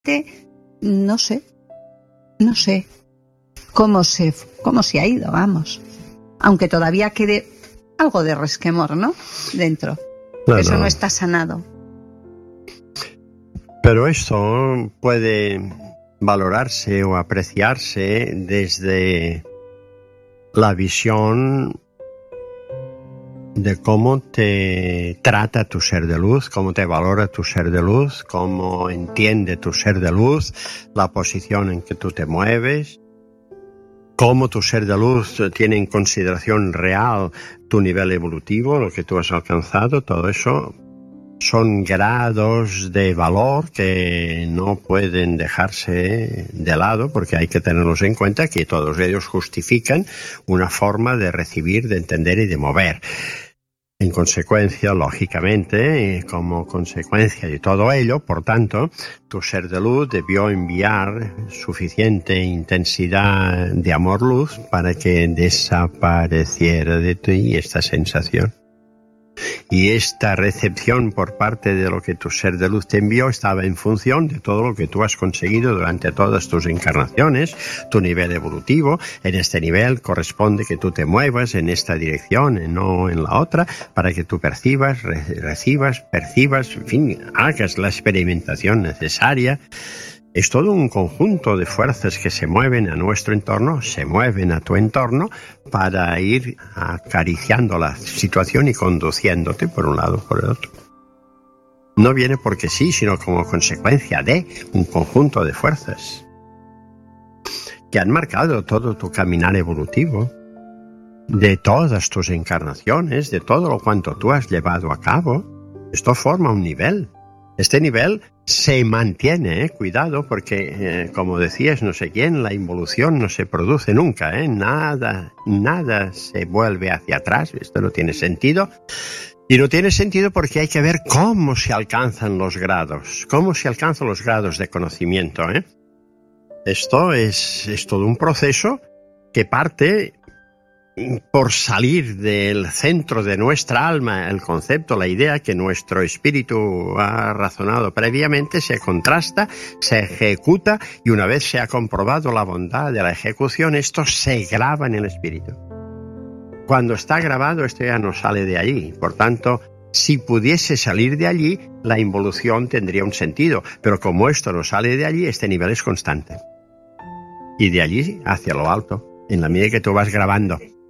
realmente no sé cómo se ha ido, vamos. Aunque todavía quede algo de resquemor, ¿no? Dentro. Eso no está sanado. Pero esto puede valorarse o apreciarse desde la visión de cómo te trata tu ser de luz, cómo te valora tu ser de luz, cómo entiende tu ser de luz, la posición en que tú te mueves, cómo tu ser de luz tiene en consideración real tu nivel evolutivo, lo que tú has alcanzado. Todo eso son grados de valor que no pueden dejarse de lado, porque hay que tenerlos en cuenta, que todos ellos justifican una forma de recibir, de entender y de mover. En consecuencia, lógicamente, como consecuencia de todo ello, por tanto, tu ser de luz debió enviar suficiente intensidad de amor-luz para que desapareciera de ti esta sensación. Y esta recepción por parte de lo que tu ser de luz te envió estaba en función de todo lo que tú has conseguido durante todas tus encarnaciones, tu nivel evolutivo. En este nivel corresponde que tú te muevas en esta dirección y no en la otra, para que tú percibas, recibas, percibas, en fin, hagas la experimentación necesaria. Es todo un conjunto de fuerzas que se mueven a nuestro entorno, se mueven a tu entorno para ir acariciando la situación y conduciéndote por un lado o por el otro. No viene porque sí, sino como consecuencia de un conjunto de fuerzas que han marcado todo tu caminar evolutivo, de todas tus encarnaciones, de todo lo cuanto tú has llevado a cabo. Esto forma un nivel. Este nivel se mantiene, cuidado, porque, como decías no sé quién, la involución no se produce nunca, nada se vuelve hacia atrás. Esto no tiene sentido. Y no tiene sentido porque hay que ver cómo se alcanzan los grados, de conocimiento. Esto es todo un proceso que parte por salir del centro de nuestra alma, el concepto, la idea que nuestro espíritu ha razonado previamente, se contrasta, se ejecuta, y una vez se ha comprobado la bondad de la ejecución, esto se graba en el espíritu. Cuando está grabado, esto ya no sale de allí. Por tanto, si pudiese salir de allí, la involución tendría un sentido. Pero como esto no sale de allí, este nivel es constante. Y de allí hacia lo alto, en la medida que tú vas grabando.